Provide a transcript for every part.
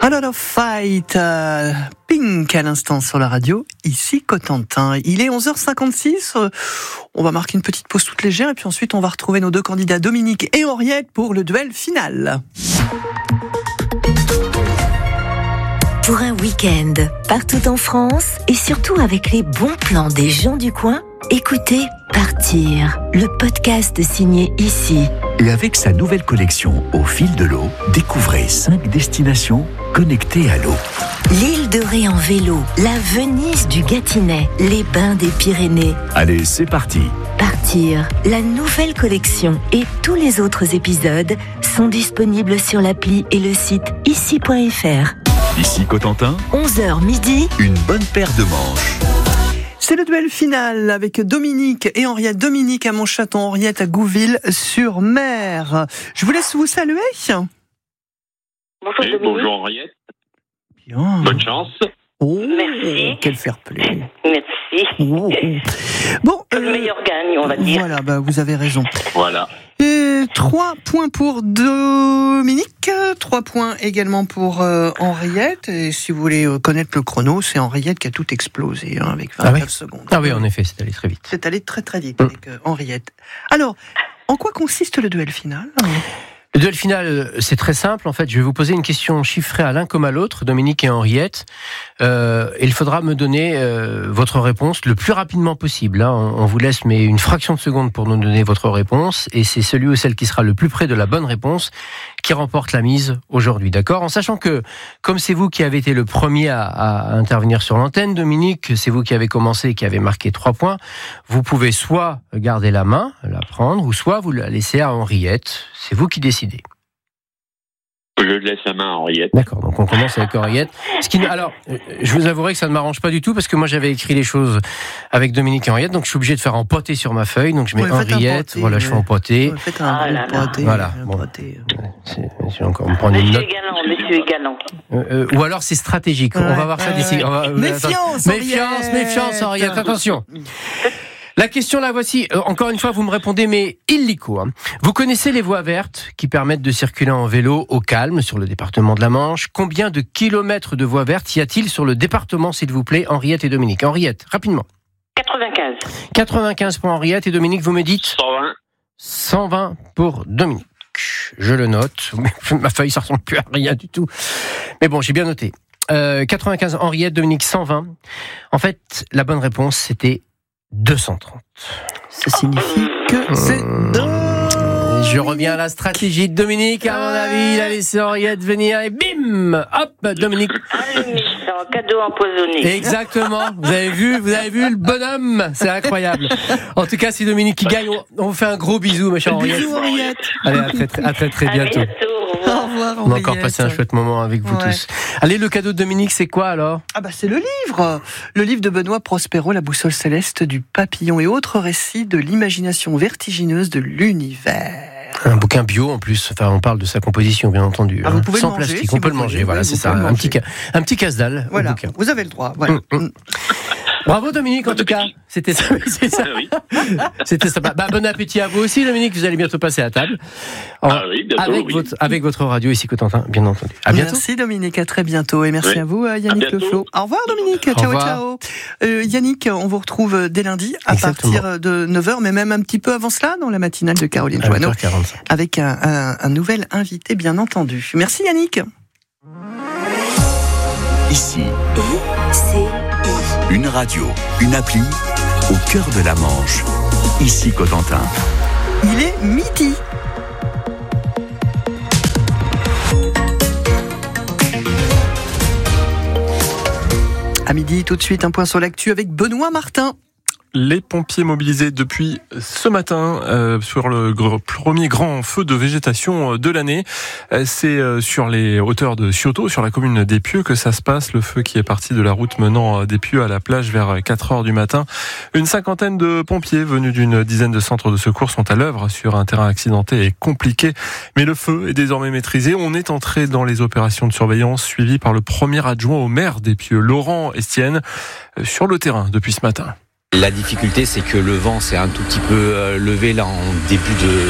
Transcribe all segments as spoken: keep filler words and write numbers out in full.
A lot of fight, euh, Pink à l'instant sur la radio, ici Cotentin. Il est onze heures cinquante-six, euh, on va marquer une petite pause toute légère et puis ensuite on va retrouver nos deux candidats Dominique et Henriette pour le duel final. Pour un week-end, partout en France et surtout avec les bons plans des gens du coin, écoutez Partir, le podcast signé Ici. Et avec sa nouvelle collection Au fil de l'eau, découvrez cinq destinations connectées à l'eau. L'île de Ré en vélo, la Venise du Gâtinais, les bains des Pyrénées. Allez, c'est parti. Partir, la nouvelle collection et tous les autres épisodes sont disponibles sur l'appli et le site ici point f r. Ici Cotentin, onze heures midi, une bonne paire de manches. C'est le duel final avec Dominique et Henriette. Dominique à Montchâteau, Henriette à Gouville-sur-Mer. Je vous laisse vous saluer. Bonjour, bonjour Henriette. Bien. Bonne chance. Oh, merci. Quel fair play. Merci. Oh, oh. Bon, euh, le meilleur gagne, on va dire. Voilà, bah, vous avez raison. Voilà. Et trois points pour Dominique, trois points également pour euh, Henriette. Et si vous voulez connaître le chrono, c'est Henriette qui a tout explosé hein, avec vingt-neuf ah oui. secondes. Ah oui, en effet, c'est allé très vite. C'est allé très très vite avec euh, Henriette. Alors, en quoi consiste le duel final ? Le duel final, c'est très simple. En fait, je vais vous poser une question chiffrée à l'un comme à l'autre, Dominique et Henriette. Euh, et il faudra me donner euh, votre réponse le plus rapidement possible. Hein. On, on vous laisse mais une fraction de seconde pour nous donner votre réponse. Et c'est celui ou celle qui sera le plus près de la bonne réponse qui remporte la mise aujourd'hui. D'accord ? En sachant que, comme c'est vous qui avez été le premier à, à intervenir sur l'antenne, Dominique, c'est vous qui avez commencé et qui avez marqué trois points, vous pouvez soit garder la main, la prendre, ou soit vous la laisser à Henriette. C'est vous qui décidez. Je laisse la main à Henriette. D'accord, donc on commence avec Henriette. Ce qui, alors, je vous avouerai que ça ne m'arrange pas du tout parce que moi j'avais écrit les choses avec Dominique et Henriette, donc je suis obligé de faire empoter sur ma feuille. Donc je mets ouais, Henriette, poté, voilà, ouais. je fais empoter. Ouais, faites un Ah là là. poté, Voilà, un bon. poté. C'est, je vais encore me prendre une Monsieur note. est galant, monsieur est galant. Euh, euh, ou alors c'est stratégique. Ouais, on va voir ça ouais, d'ici. ouais. On va- Méfiance, méfiance, Henriette. méfiance, Henriette. Attention. La question, la voici. Euh, encore une fois, vous me répondez, mais illico. Hein. Vous connaissez les voies vertes qui permettent de circuler en vélo au calme sur le département de la Manche. Combien de kilomètres de voies vertes y a-t-il sur le département, s'il vous plaît, Henriette et Dominique ? Henriette, rapidement. quatre-vingt-quinze. quatre-vingt-quinze pour Henriette et Dominique, vous me dites cent vingt. cent vingt pour Dominique. Je le note. Ma feuille, ça ressemble plus à rien du tout. Mais bon, j'ai bien noté. Euh, quatre-vingt-quinze Henriette, Dominique cent vingt. En fait, la bonne réponse, c'était deux cent trente. Ça signifie que c'est deux. Je reviens à la stratégie de Dominique. À mon avis, il a laissé Henriette venir et bim, hop, Dominique. Ah, le méchant, cadeau empoisonné. Exactement. Vous avez vu, vous avez vu le bonhomme. C'est incroyable. En tout cas, c'est Dominique qui gagne. On, on vous fait un gros bisou, ma chère Henriette. Bisous Henriette. Allez, à très, très, à très, très À bientôt. bientôt. Au Au revoir. revoir On a Henriette. encore passé un chouette moment avec vous Ouais. tous. Allez, le cadeau de Dominique, c'est quoi alors ? Ah bah c'est le livre, le livre de Benoît Prospero, La boussole céleste du papillon et autres récits de l'imagination vertigineuse de l'univers. Un bouquin bio en plus. Enfin, on parle de sa composition, bien entendu. Ah, vous hein. pouvez Sans le manger, plastique, si on peut vous le manger. voulez. Voilà, Oui, c'est vous ça. pouvez le Un petit, manger. ca- un petit casse-dalle. au Voilà, bouquin. vous avez le droit. Voilà. Hum, hum. Bravo Dominique, en tout cas. C'était ça. oui, c'est ça. Ah oui. C'était sympa. Bah, bon appétit à vous aussi, Dominique. Vous allez bientôt passer à table. En- Ah oui, bientôt, avec oui. votre avec votre radio ici Cotentin, bien entendu. À bientôt. Merci Dominique, à très bientôt et merci Oui. à vous euh, Yannick À bientôt. Leflo. Au revoir Dominique, Au ciao revoir. ciao. Euh, Yannick, on vous retrouve dès lundi à Exactement. partir de neuf heures, mais même un petit peu avant cela dans la matinale de Caroline À Joanneau huit heures quarante-cinq. avec un, un, un nouvel invité bien entendu. Merci Yannick. Ici, c'est une radio, une appli, au cœur de la Manche. Ici Cotentin. Il est midi. À midi, tout de suite, un point sur l'actu avec Benoît Martin. Les pompiers mobilisés depuis ce matin euh, sur le gr- premier grand feu de végétation de l'année. Euh, c'est euh, sur les hauteurs de Cioto, sur la commune d'Épieux, que ça se passe. Le feu qui est parti de la route menant euh, d'Épieux à la plage vers quatre heures du matin. Une cinquantaine de pompiers venus d'une dizaine de centres de secours sont à l'œuvre sur un terrain accidenté et compliqué. Mais le feu est désormais maîtrisé. On est entré dans les opérations de surveillance suivies par le premier adjoint au maire d'Épieux, Laurent Estienne, euh, sur le terrain depuis ce matin. La difficulté, c'est que le vent s'est un tout petit peu euh, levé là en début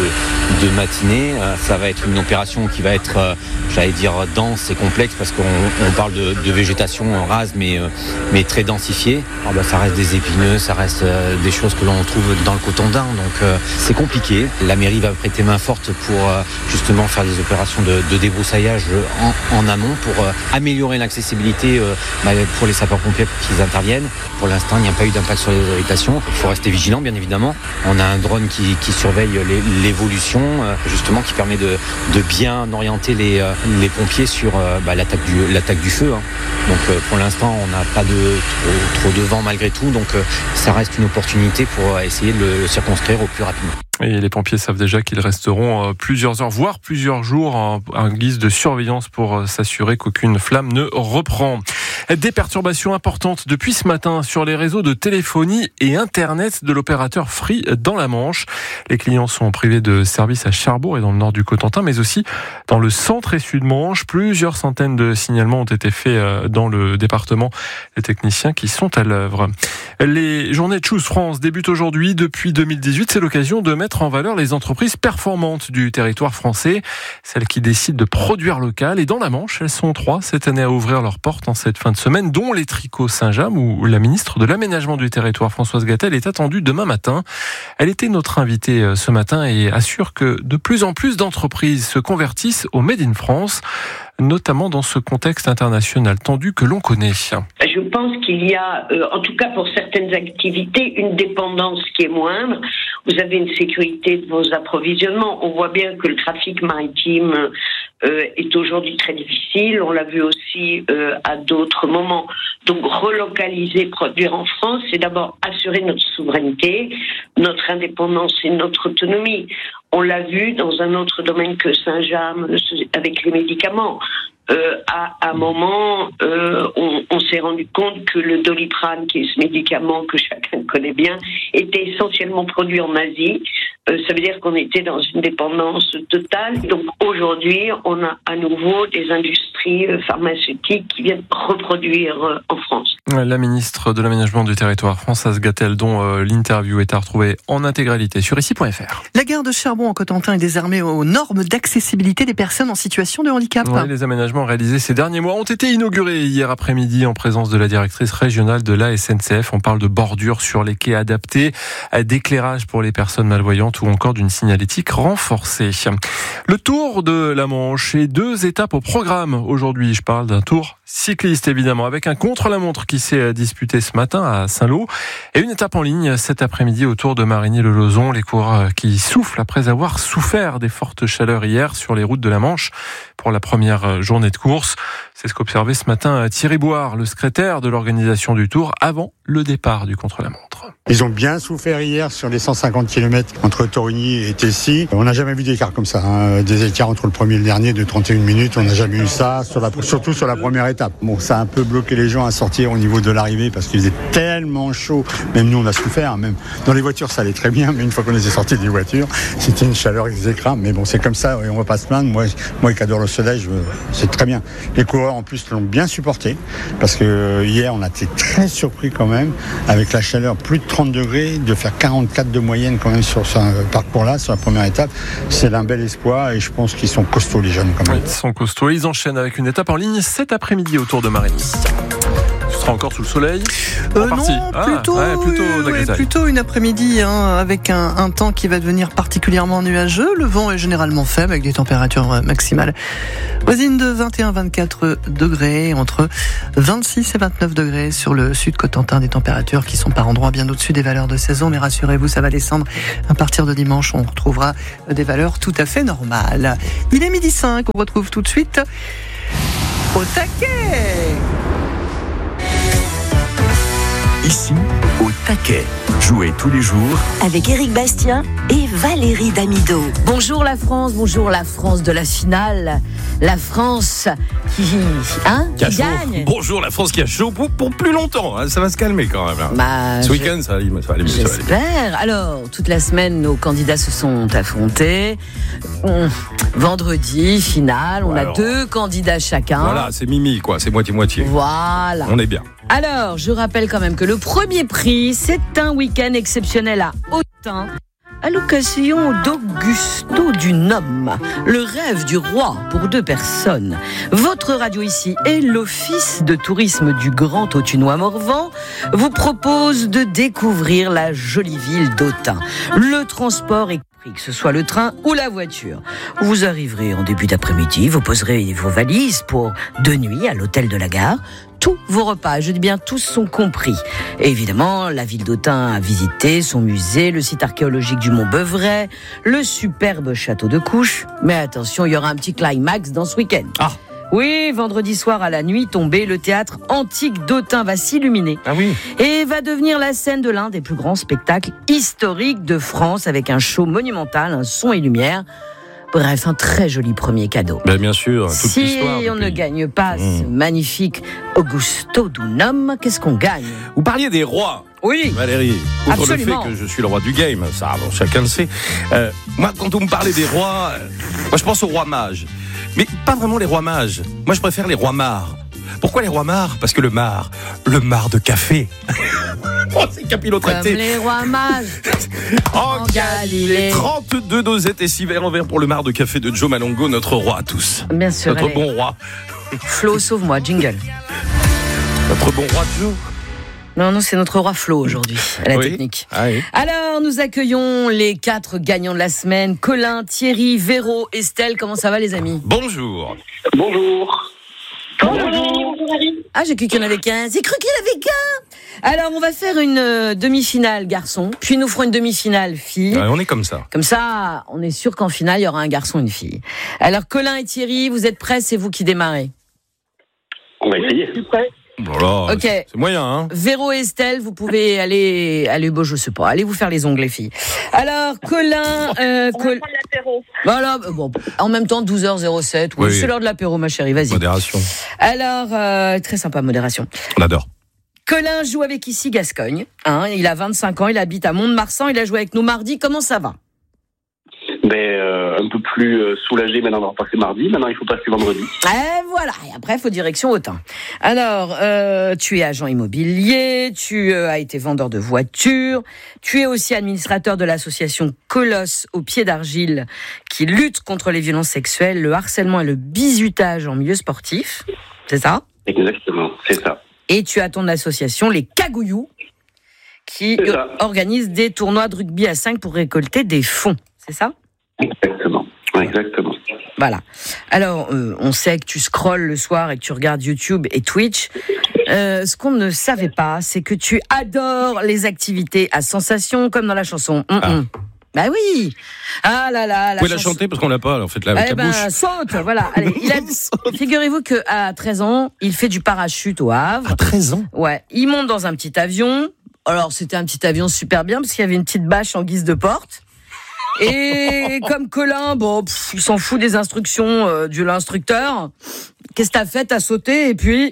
de, de matinée. Euh, ça va être une opération qui va être, euh, j'allais dire, dense et complexe parce qu'on on parle de, de végétation rase mais, euh, mais très densifiée. Alors, bah, ça reste des épineux, ça reste euh, des choses que l'on trouve dans le Cotentin, donc euh, c'est compliqué. La mairie va prêter main forte pour euh, justement faire des opérations de, de débroussaillage en, en amont pour euh, améliorer l'accessibilité euh, bah, pour les sapeurs-pompiers pour qu'ils interviennent. Pour l'instant, il n'y a pas eu d'impact sur les habitations. Il faut rester vigilant, bien évidemment. On a un drone qui, qui surveille les, l'évolution, euh, justement, qui permet de, de bien orienter les, euh, les pompiers sur euh, bah, l'attaque, du, l'attaque du feu. Hein. Donc, euh, pour l'instant, on n'a pas de trop, trop de vent malgré tout. Donc, euh, ça reste une opportunité pour essayer de le circonscrire au plus rapidement. Et les pompiers savent déjà qu'ils resteront plusieurs heures, voire plusieurs jours en, en guise de surveillance pour s'assurer qu'aucune flamme ne reprend. Des perturbations importantes depuis ce matin sur les réseaux de téléphonie et Internet de l'opérateur Free dans la Manche. Les clients sont privés de services à Cherbourg et dans le nord du Cotentin, mais aussi dans le centre et sud-Manche. Plusieurs centaines de signalements ont été faits dans le département. Les techniciens qui sont à l'œuvre. Les journées de Choose France débutent aujourd'hui. Depuis deux mille dix-huit, c'est l'occasion de mettre en valeur les entreprises performantes du territoire français, celles qui décident de produire local. Et dans la Manche, elles sont trois cette année à ouvrir leurs portes en cette fin de semaine, dont les Tricots Saint-James, où la ministre de l'Aménagement du territoire, Françoise Gatel, est attendue demain matin. Elle était notre invitée ce matin et assure que de plus en plus d'entreprises se convertissent au Made in France, notamment dans ce contexte international tendu que l'on connaît. Je pense qu'il y a, euh, en tout cas pour certaines activités, une dépendance qui est moindre. Vous avez une sécurité de vos approvisionnements. On voit bien que le trafic maritime euh, est aujourd'hui très difficile. On l'a vu aussi euh, à d'autres moments. Donc relocaliser, produire en France, c'est d'abord assurer notre souveraineté, notre indépendance et notre autonomie. On l'a vu dans un autre domaine que Saint-James, avec les médicaments. Euh, à un moment, euh, on, on s'est rendu compte que le Doliprane, qui est ce médicament que chacun connaît bien, était essentiellement produit en Asie. Euh, ça veut dire qu'on était dans une dépendance totale. Donc aujourd'hui, on a à nouveau des industries pharmaceutiques qui viennent reproduire euh, en France. La ministre de l'Aménagement du territoire, Françoise Gatel, dont euh, l'interview est à retrouver en intégralité sur ici point f r. La gare de Cherbourg en Cotentin est désormais aux normes d'accessibilité des personnes en situation de handicap. Oui, les aménagements réalisés ces derniers mois ont été inaugurés hier après-midi en présence de la directrice régionale de la S N C F. On parle de bordures sur les quais adaptés, d'éclairage pour les personnes malvoyantes ou encore d'une signalétique renforcée. Le Tour de la Manche et deux étapes au programme aujourd'hui. Je parle d'un tour cycliste évidemment avec un contre-la-montre qui s'est disputé ce matin à Saint-Lô et une étape en ligne cet après-midi autour de Marigny-le-Lauzon. Les coureurs qui soufflent après avoir souffert des fortes chaleurs hier sur les routes de la Manche pour la première journée de course. C'est ce qu'observait ce matin Thierry Boire, le secrétaire de l'organisation du Tour, avant le départ du contre-la-montre. Ils ont bien souffert hier sur les cent cinquante kilomètres entre Torigny et Tessy. On n'a jamais vu d'écart comme ça, hein. Des écarts entre le premier et le dernier de trente et une minutes. On n'a jamais eu ça, sur la, surtout sur la première étape. Bon, ça a un peu bloqué les gens à sortir au niveau de l'arrivée parce qu'il faisait tellement chaud. Même nous, on a souffert. Même dans les voitures, ça allait très bien, mais une fois qu'on était sortis des voitures, c'était une chaleur exécrable. Mais bon, c'est comme ça et on va pas se plaindre. Moi, moi qui adore le soleil, je, c'est très bien. Les coureurs en plus l'ont bien supporté parce que hier, on a été très surpris quand même avec la chaleur, plus de trente degrés, de faire quarante-quatre de moyenne quand même sur ce parcours-là, sur la première étape. C'est un bel espoir et je pense qu'ils sont costauds les jeunes quand même. Oui, ils sont costauds. Ils enchaînent avec une étape en ligne cet après-midi autour de Marigny. Ce sera encore sous le soleil euh, Non, ah, plutôt, ouais, plutôt, oui, plutôt une après-midi hein, avec un, un temps qui va devenir particulièrement nuageux. Le vent est généralement faible avec des températures maximales voisines de vingt et un à vingt-quatre degrés, entre vingt-six et vingt-neuf degrés sur le sud Cotentin, des températures qui sont par endroits bien au-dessus des valeurs de saison, mais rassurez-vous, ça va descendre à partir de dimanche, on retrouvera des valeurs tout à fait normales. Il est midi cinq, on retrouve tout de suite au taquet. Ici, au taquet. Jouez tous les jours avec Éric Bastien et Valérie Damido. Bonjour la France, bonjour la France de la finale. La France qui, hein, qui, qui gagne. Bonjour la France qui a chaud pour, pour plus longtemps. Hein, ça va se calmer quand même. Hein. Bah, Ce je... week-end, ça va aller mieux. J'espère. Alors, toute la semaine, nos candidats se sont affrontés. Hum, vendredi, finale, on ouais, a alors... deux candidats chacun. Voilà, c'est Mimi, quoi. C'est moitié-moitié. Voilà. On est bien. Alors, je rappelle quand même que le premier prix, c'est un week-end exceptionnel à Autun, à l'occasion d'Augusto Dunum, le rêve du roi pour deux personnes. Votre radio ici et l'Office de tourisme du Grand Autunois-Morvan vous propose de découvrir la jolie ville d'Autun. Le transport est pris, que ce soit le train ou la voiture. Vous arriverez en début d'après-midi, vous poserez vos valises pour deux nuits à l'hôtel de la gare. Tous vos repas, je dis bien tous, sont compris. Et évidemment, la ville d'Autun à visiter, son musée, le site archéologique du Mont Beuvray, le superbe château de Couches. Mais attention, il y aura un petit climax dans ce week-end. Ah. Oui, vendredi soir à la nuit tombée, le théâtre antique d'Autun va s'illuminer. Ah oui. Et va devenir la scène de l'un des plus grands spectacles historiques de France, avec un show monumental, un son et lumière. Bref, un très joli premier cadeau. Ben bien sûr, toute si l'histoire. on ne gagne pas mmh. ce magnifique Augusto Dunum, qu'est-ce qu'on gagne? Vous parliez des rois. Oui. Valérie, outre Absolument. le fait que je suis le roi du game, ça, bon, chacun le sait. Euh, moi, quand on me parlait des rois, euh, moi je pense aux rois mages. Mais pas vraiment les rois mages. Moi, je préfère les rois mares. Pourquoi les rois mares? Parce que le mar, le mar de café. Oh, c'est capillotracté. Comme les rois mages. En Galilée. trente-deux dosettes et six verres en verre pour le mar de café de Joe Malongo, notre roi à tous. Bien sûr. Notre allez. bon roi. Flo, sauve-moi, jingle. Notre bon roi Joe. Non, non, c'est notre roi Flo aujourd'hui, à la oui. technique. Ah oui. Alors, nous accueillons les quatre gagnants de la semaine. Colin, Thierry, Véro, Estelle. Comment ça va, les amis? Bonjour. Bonjour. Bonjour. Ah, j'ai cru qu'il y en avait qu'un. J'ai cru qu'il y en avait qu'un. Alors, on va faire une euh, demi-finale garçon, puis nous ferons une demi-finale fille. Ouais, on est comme ça. Comme ça, on est sûr qu'en finale, il y aura un garçon et une fille. Alors, Colin et Thierry, vous êtes prêts? C'est vous qui démarrez. On va essayer. Je suis prêt. Voilà, Ok. c'est moyen, hein. Véro et Estelle, vous pouvez aller, aller, bon, je sais pas, allez vous faire les ongles, les filles. Alors, Colin, euh, On Col... va prendre l'apéro. Voilà, bon, en même temps, douze heures zéro sept, oui, Oui. c'est l'heure de l'apéro, ma chérie, vas-y. Modération. Alors, euh, très sympa, modération. On adore. Colin joue avec ici Gascogne, hein, il a vingt-cinq ans, il habite à Mont-de-Marsan, il a joué avec nous mardi, comment ça va? Mais euh, un peu plus euh, soulagé maintenant d'avoir passé mardi. Maintenant, il faut passer vendredi. Et voilà, et après, il faut direction Autun. Alors, euh, tu es agent immobilier, tu euh, as été vendeur de voitures, tu es aussi administrateur de l'association Colosse au pied d'argile qui lutte contre les violences sexuelles, le harcèlement et le bizutage en milieu sportif. C'est ça? Exactement, c'est ça. Et tu as ton association, les Cagouillous, qui euh, organise des tournois de rugby à cinq pour récolter des fonds. C'est ça? Exactement, exactement. Voilà. Alors, euh, on sait que tu scrolles le soir et que tu regardes YouTube et Twitch. Euh, ce qu'on ne savait pas, c'est que tu adores les activités à sensation, comme dans la chanson. Mm-mm. Ah. Bah oui. Ah là là. Vous pouvez chanson... la chanter parce qu'on l'a pas. En fait, là avec eh la ben, bouche. Saute. Voilà. Allez. Il a... Figurez-vous que à treize ans, il fait du parachute au Havre. À treize ans. Ouais. Il monte dans un petit avion. Alors, c'était un petit avion super bien parce qu'il y avait une petite bâche en guise de porte. Et comme Colin, bon, pff, il s'en fout des instructions euh, de l'instructeur. Qu'est-ce que t'as fait? T'as sauté et puis...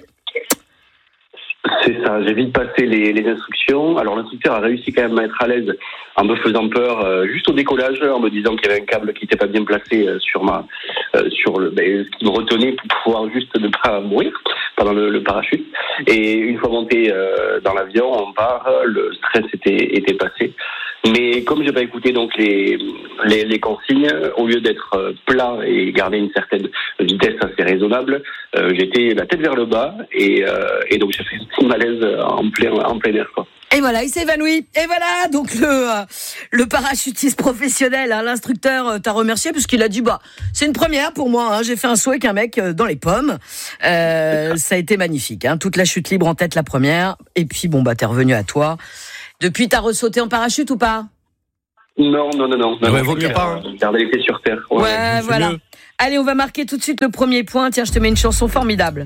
C'est ça, j'ai vite passé les, les instructions. Alors l'instructeur a réussi quand même à être à l'aise en me faisant peur euh, juste au décollage, en me disant qu'il y avait un câble qui n'était pas bien placé euh, sur ma, euh, sur le, ben, ce qui me retenait pour pouvoir juste ne pas mourir pendant le, le parachute. Et une fois monté euh, dans l'avion, on part, le stress était, était passé. Mais comme j'ai pas écouté donc les, les, les consignes, au lieu d'être plat et garder une certaine vitesse assez raisonnable, euh, j'étais la tête vers le bas et, euh, et donc j'ai fait un petit malaise en plein, en plein air, quoi. Et voilà, il s'est évanoui. Et voilà, donc le, euh, le parachutiste professionnel, hein, l'instructeur euh, t'a remercié parce qu'il a dit, bah, c'est une première pour moi, hein, j'ai fait un saut avec un mec euh, dans les pommes. Euh, ça a été magnifique, hein, toute la chute libre en tête la première. Et puis, bon, bah, t'es revenu à toi. Depuis, t'as ressauté en parachute ou pas? Non, non, non, non. non ouais, vaut mieux pas. Euh, garder les pieds sur terre. Ouais, ouais voilà. Mieux. Allez, on va marquer tout de suite le premier point. Tiens, je te mets une chanson formidable.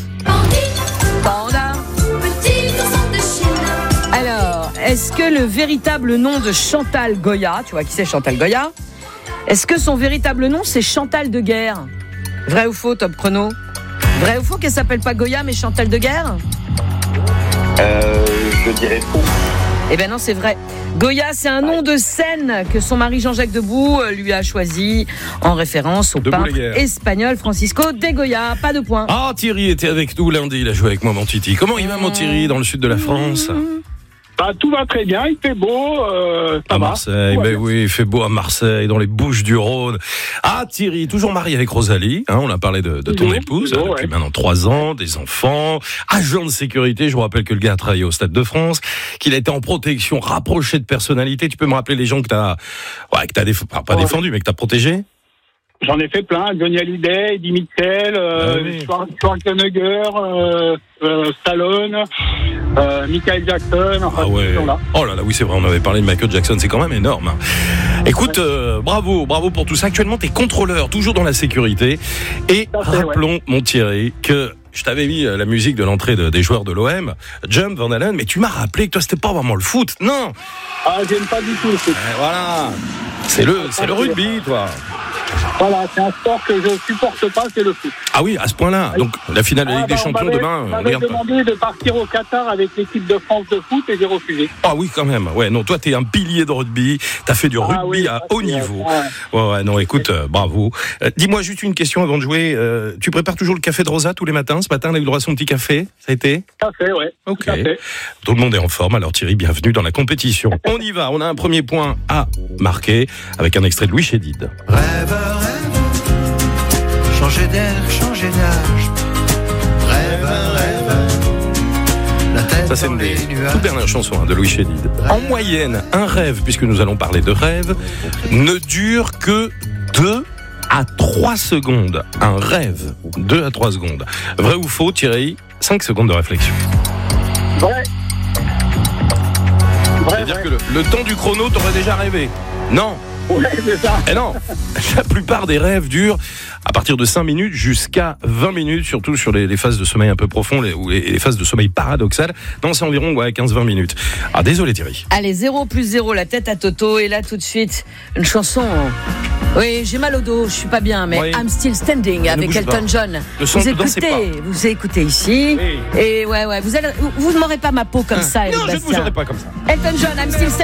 Panda. Alors, est-ce que le véritable nom de Chantal Goya, tu vois qui c'est Chantal Goya? Est-ce que son véritable nom c'est Chantal de Guerre? Vrai ou faux, top chrono? Vrai ou faux qu'elle s'appelle pas Goya mais Chantal de Guerre? Euh, je dirais faux. Eh ben non, c'est vrai. Goya, c'est un nom de scène que son mari Jean-Jacques Debout lui a choisi en référence au Debout peintre espagnol Francisco de Goya. Pas de points. Ah, Thierry était avec nous lundi, il a joué avec moi, mon Titi. Comment il va, mon Thierry, dans le sud de la France? Bah, tout va très bien, il fait beau. Euh, ça à va, Marseille, tout va mais bien. oui, il fait beau à Marseille, dans les Bouches-du-Rhône. Ah, Thierry, toujours marié avec Rosalie, hein, on a parlé de, de ton Toujours, épouse, toujours, depuis ouais. maintenant trois ans, des enfants, agent de sécurité, je vous rappelle que le gars a travaillé au Stade de France, qu'il a été en protection, rapproché de personnalité. Tu peux me rappeler les gens que t'as, ouais, que t'as déf... pas, pas Ouais. défendu, mais que t'as protégé? J'en ai fait plein, Johnny Hallyday, Eddie Mitchell, euh, Ah oui. Schwar- Schwarzenegger, euh, euh, Stallone, euh, Michael Jackson, enfin, Ah tous ces ouais. gens-là. Oh là là, oui, c'est vrai, on avait parlé de Michael Jackson, c'est quand même énorme. Écoute, euh, bravo, bravo pour tout ça. Actuellement, t'es contrôleur, toujours dans la sécurité. Et Tout à fait, rappelons, ouais. mon Thierry, que je t'avais mis euh, la musique de l'entrée de- des joueurs de l'O M, Jump, Van Halen, mais tu m'as rappelé que toi, c'était pas vraiment le foot. Non. Ah, j'aime pas du tout le foot. Eh, voilà. C'est le, c'est le rugby, toi. Voilà, c'est un sport que je supporte pas, c'est le foot. Ah oui, à ce point-là. Donc, la finale de la Ah, Ligue des bah, on Champions m'avait- demain, on on m'avait regarde pas. demandé de partir au Qatar avec l'équipe de France de foot et j'ai refusé. Ah oui, quand même. Ouais, non, toi, t'es un pilier de rugby. T'as fait du Ah rugby oui, à ça, haut c'est- niveau. ouais. Ouais, ouais, non, écoute, euh, bravo. Euh, dis-moi juste une question avant de jouer. Euh, tu prépares toujours le café de Rosa tous les matins? Ce matin, on a eu le droit à son petit café. Ça a été? Tout à fait, ouais. Ok. Tout à fait. Tout le monde est en forme. Alors Thierry, bienvenue dans la compétition. On y va. On a un premier point à marquer avec un extrait de Louis Chédid. Rêve, rêve, changer d'air, changer d'âge. Rêve, rêve, la tête Ça, c'est dans une des les nuages. toutes dernières chansons hein, de Louis Chédid. En moyenne, un rêve, puisque nous allons parler de rêve, ne dure que deux à trois secondes. Un rêve, deux à trois secondes. Vrai ou faux, Thierry? cinq secondes de réflexion. Vrai. Vrai, C'est-à-dire vrai. que le, le temps du chrono, t'aurais déjà rêvé. Non. Ouais, c'est ça. Eh non, la plupart des rêves durent à partir de cinq minutes jusqu'à vingt minutes, surtout sur les, les phases de sommeil un peu profond les, ou les, les phases de sommeil paradoxal. Non, c'est environ ouais, quinze à vingt minutes. Ah, désolé Thierry. Allez, zéro plus zéro, la tête à Toto. Et là, tout de suite, une chanson. Oui, j'ai mal au dos, je suis pas bien, mais Oui. I'm Still Standing Ne avec bouge Elton pas. John. Ne son- Vous dansez écoutez, vous écoutez ici. Oui. Et ouais, ouais, vous allez, vous ne m'aurez pas ma peau comme ça, Non, je ne vous Sébastien. aurais pas comme ça. Elton John, I'm Still Standing.